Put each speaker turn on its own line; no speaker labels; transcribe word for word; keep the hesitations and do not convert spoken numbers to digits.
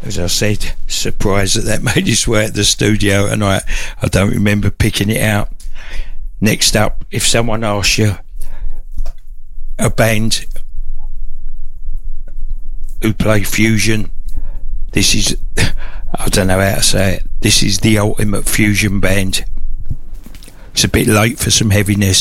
as I said, surprised that that made its way at the studio tonight. I don't remember picking it out. Next up, if someone asks you a band who play fusion, this is, I don't know how to say it, this is the ultimate fusion band. It's a bit late for some heaviness.